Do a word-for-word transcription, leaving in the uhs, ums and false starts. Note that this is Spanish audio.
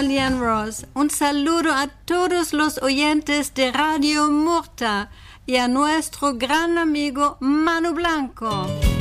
Lian Ross. Un saludo a todos los oyentes de Radio Murta y a nuestro gran amigo Manu Blanco.